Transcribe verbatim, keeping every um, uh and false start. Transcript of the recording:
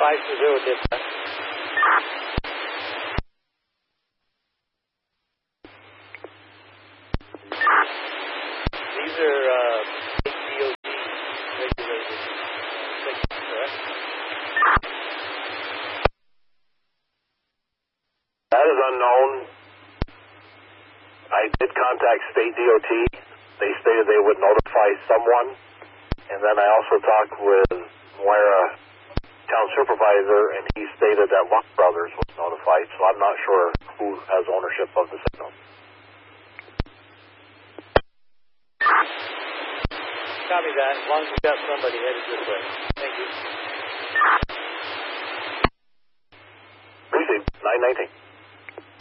five two zero dispatch. These are uh, D O T regulated signals, correct? That is unknown. I did contact State D O T. They stated they would notify someone. And then I also talked with Moira Town Supervisor, and he stated that Lund Brothers was notified. So I'm not sure who has ownership of the signal. Copy that. As long as we've got somebody headed this way. Thank you. Received. nine nineteen.